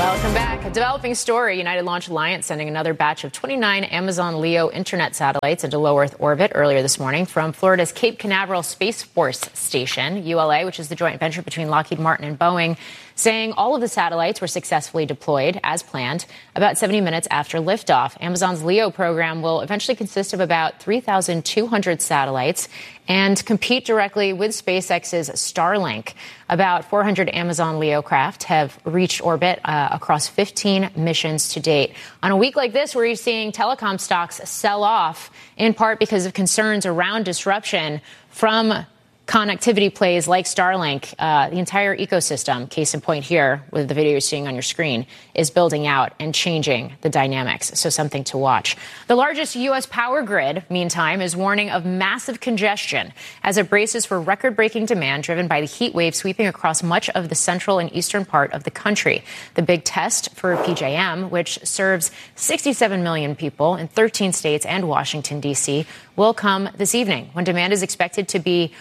Welcome back. A developing story. United Launch Alliance sending another batch of 29 Amazon Leo internet satellites into low Earth orbit earlier this morning from Florida's Cape Canaveral Space Force Station. ULA, which is the joint venture between Lockheed Martin and Boeing, saying all of the satellites were successfully deployed as planned about 70 minutes after liftoff. Amazon's Leo program will eventually consist of about 3,200 satellites and compete directly with SpaceX's Starlink. About 400 Amazon Leo craft have reached orbit across 15 missions to date. On a week like this, where you're seeing telecom stocks sell off, in part because of concerns around disruption from connectivity plays like Starlink, the entire ecosystem, case in point here with the video you're seeing on your screen, is building out and changing the dynamics. So something to watch. The largest U.S. power grid, meantime, is warning of massive congestion as it braces for record-breaking demand driven by the heat wave sweeping across much of the central and eastern part of the country. The big test for PJM, which serves 67 million people in 13 states and Washington, D.C., will come this evening when demand is expected to be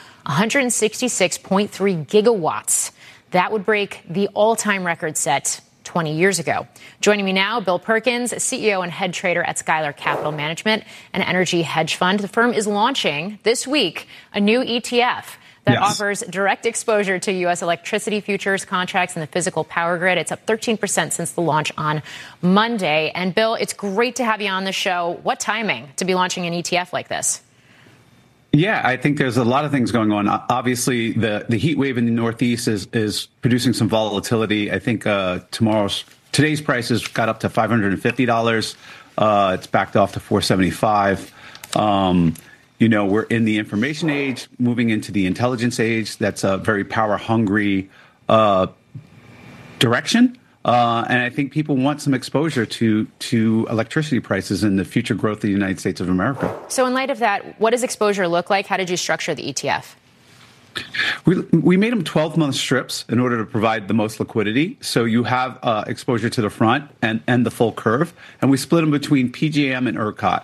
166.3 gigawatts. That would break the all-time record set 20 years ago. Joining me now, Bill Perkins, CEO and head trader at Skylar Capital Management, an energy hedge fund. The firm is launching this week a new ETF that offers direct exposure to U.S. electricity futures contracts and the physical power grid. It's up 13% since the launch on Monday. And Bill, it's great to have you on the show. What timing to be launching an ETF like this? Yeah, I think there's a lot of things going on. Obviously, the heat wave in the Northeast is producing some volatility. I think today's prices got up to $550. It's backed off to $475. We're in the information age, moving into the intelligence age. That's a very power-hungry direction. And I think people want some exposure to electricity prices and the future growth of the United States of America. So in light of that, what does exposure look like? How did you structure the ETF? We made them 12-month strips in order to provide the most liquidity. So you have exposure to the front and the full curve. And we split them between PJM and ERCOT.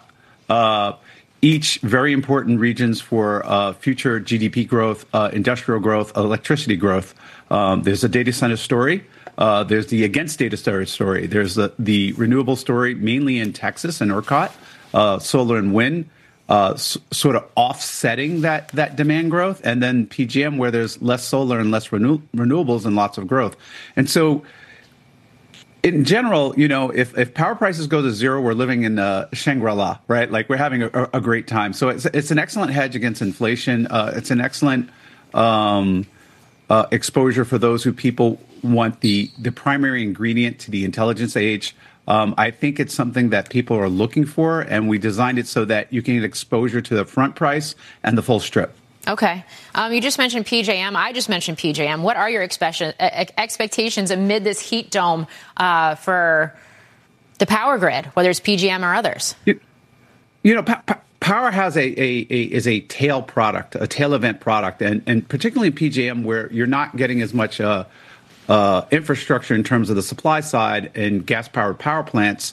Each very important regions for future GDP growth, industrial growth, electricity growth. There's a data center story. There's the against data center story. There's the renewable story, mainly in Texas and ERCOT, solar and wind, sort of offsetting that demand growth. And then PJM, where there's less solar and less renewables and lots of growth. And so in general, if power prices go to zero, we're living in Shangri-La, right? Like we're having a great time. So it's an excellent hedge against inflation. It's an excellent exposure for those who people want the primary ingredient to the intelligence age. I think it's something that people are looking for, and we designed it so that you can get exposure to the front price and the full strip. Okay. You just mentioned PJM. I just mentioned PJM. What are your expectations amid this heat dome for the power grid, whether it's PJM or others? Power has is a tail product, a tail event product, and particularly in PJM, where you're not getting as much infrastructure in terms of the supply side and gas-powered power plants.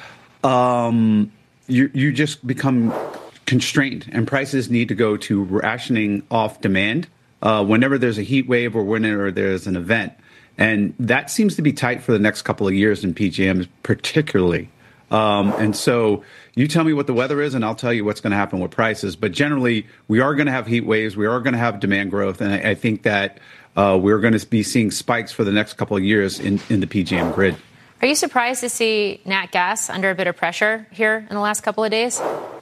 You just become constrained, and prices need to go to rationing off demand whenever there's a heat wave or whenever there's an event. And that seems to be tight for the next couple of years in PJM particularly. And so you tell me what the weather is, and I'll tell you what's going to happen with prices. But generally, we are going to have heat waves. We are going to have demand growth. And I think that we're going to be seeing spikes for the next couple of years in the PJM grid. Are you surprised to see nat gas under a bit of pressure here in the last couple of days?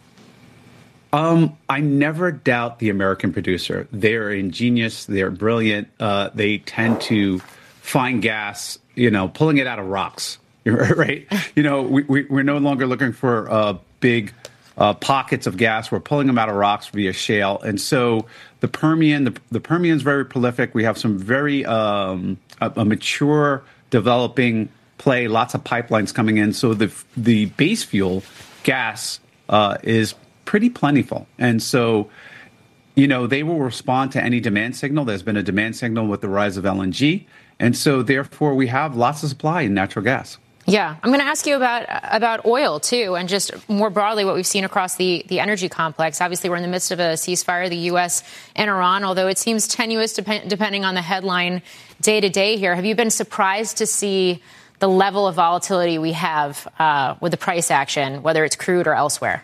I never doubt the American producer. They're ingenious. They're brilliant. They tend to find gas, pulling it out of rocks, right? We're no longer looking for big pockets of gas. We're pulling them out of rocks via shale. And so the Permian's very prolific. We have some very a mature, developing play, lots of pipelines coming in. So the base fuel, gas, is pretty plentiful. And so, they will respond to any demand signal. There's been a demand signal with the rise of LNG. And so, therefore, we have lots of supply in natural gas. Yeah, I'm going to ask you about oil, too, and just more broadly what we've seen across the energy complex. Obviously, we're in the midst of a ceasefire, the U.S. and Iran, although it seems tenuous depending on the headline day to day here. Have you been surprised to see the level of volatility we have with the price action, whether it's crude or elsewhere?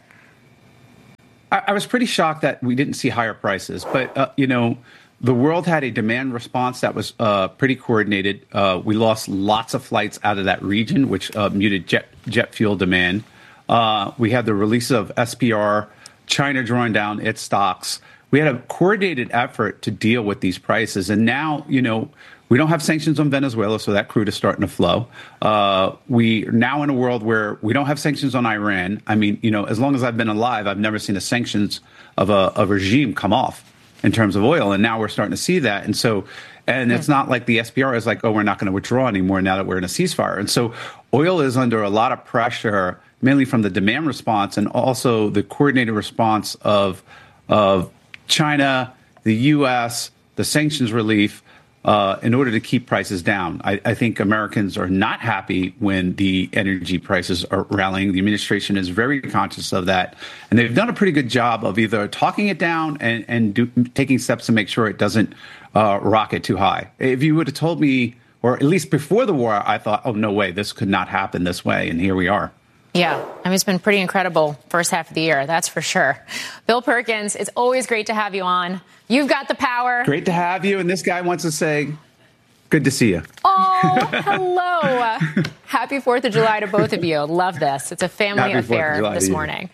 I was pretty shocked that we didn't see higher prices, but the world had a demand response that was pretty coordinated. We lost lots of flights out of that region, which muted jet fuel demand. We had the release of SPR, China drawing down its stocks. We had a coordinated effort to deal with these prices. And now, we don't have sanctions on Venezuela, so that crude is starting to flow. We're now in a world where we don't have sanctions on Iran. I mean, as long as I've been alive, I've never seen the sanctions of a regime come off in terms of oil. And now we're starting to see that. And it's not like the SPR is like, oh, we're not going to withdraw anymore now that we're in a ceasefire. And so oil is under a lot of pressure, mainly from the demand response and also the coordinated response of China, the U.S., the sanctions relief, in order to keep prices down. I think Americans are not happy when the energy prices are rallying. The administration is very conscious of that. And they've done a pretty good job of either talking it down and taking steps to make sure it doesn't rocket too high. If you would have told me, or at least before the war, I thought, oh, no way, this could not happen this way. And here we are. Yeah, I mean, it's been pretty incredible first half of the year, that's for sure. Bill Perkins, it's always great to have you on. You've got the power. Great to have you. And this guy wants to say, good to see you. Oh, hello. Happy 4th of July to both of you. Love this. It's a family affair this morning.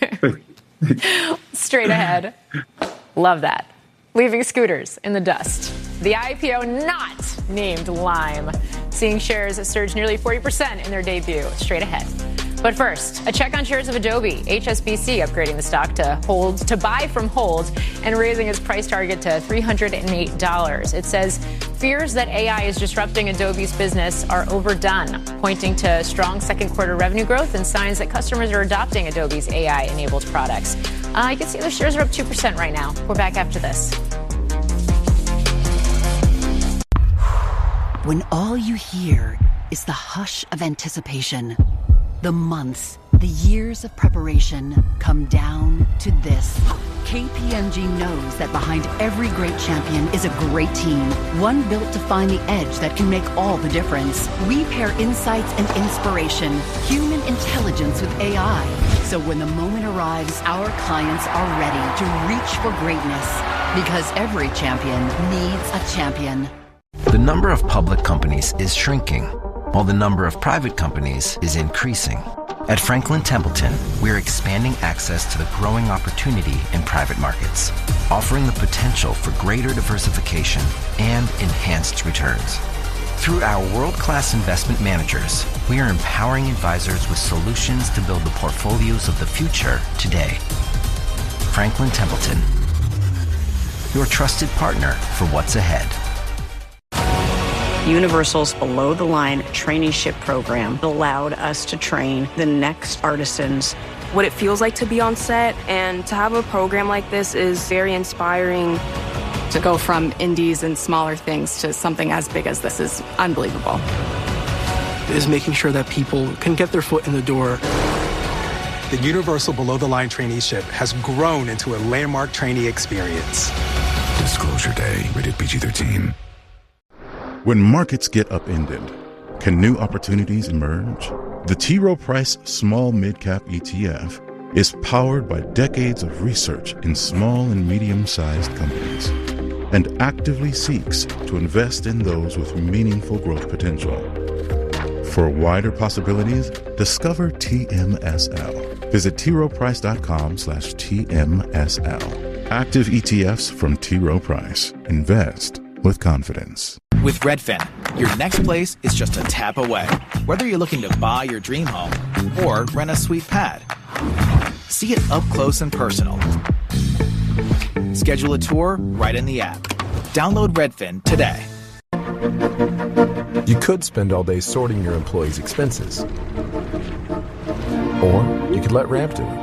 Straight ahead. Love that. Leaving scooters in the dust. The IPO not named Lime, seeing shares surge nearly 40% in their debut. Straight ahead. But first, a check on shares of Adobe. HSBC upgrading the stock to buy from hold and raising its price target to $308. It says fears that AI is disrupting Adobe's business are overdone, pointing to strong second quarter revenue growth and signs that customers are adopting Adobe's AI-enabled products. You can see the shares are up 2% right now. We're back after this. When all you hear is the hush of anticipation, the months, the years of preparation come down to this. KPMG knows that behind every great champion is a great team, one built to find the edge that can make all the difference. We pair insights and inspiration, human intelligence with AI. So when the moment arrives, our clients are ready to reach for greatness, because every champion needs a champion. The number of public companies is shrinking, while the number of private companies is increasing. At Franklin Templeton, we're expanding access to the growing opportunity in private markets, offering the potential for greater diversification and enhanced returns. Through our world-class investment managers, we are empowering advisors with solutions to build the portfolios of the future today. Franklin Templeton, your trusted partner for what's ahead. Universal's Below the Line traineeship program allowed us to train the next artisans. What it feels like to be on set and to have a program like this is very inspiring. To go from indies and smaller things to something as big as this is unbelievable. Is making sure that people can get their foot in the door. The Universal Below the Line traineeship has grown into a landmark trainee experience. Disclosure Day, rated PG-13. When markets get upended, can new opportunities emerge? The T. Rowe Price Small Mid-Cap ETF is powered by decades of research in small and medium-sized companies and actively seeks to invest in those with meaningful growth potential. For wider possibilities, discover TMSL. Visit troweprice.com/TMSL. Active ETFs from T. Rowe Price. Invest with confidence. With Redfin, your next place is just a tap away. Whether you're looking to buy your dream home or rent a sweet pad, see it up close and personal. Schedule a tour right in the app. Download Redfin today. You could spend all day sorting your employees' expenses. Or you could let Ramp do it.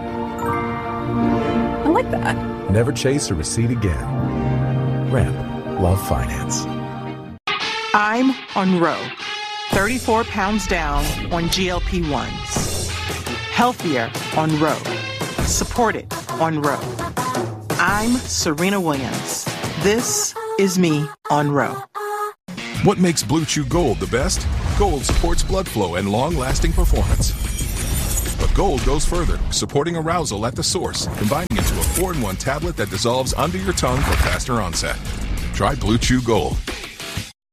I like that. Never chase a receipt again. Ramp. Love finance. I'm on Row. 34 pounds down on GLP-1s. Healthier on Row. Supported on Row. I'm Serena Williams. This is me on Row. What makes Blue Chew Gold the best? Gold supports blood flow and long-lasting performance. But Gold goes further, supporting arousal at the source, combining into a 4-in-1 tablet that dissolves under your tongue for faster onset. Try Blue Chew Gold.